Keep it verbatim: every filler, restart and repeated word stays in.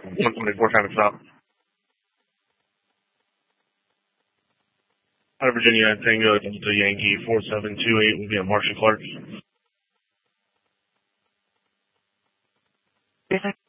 one twenty-four, time to stop. Out of Virginia, Tango, Delta Yankee, four seven two eight will be at Marshall Clark.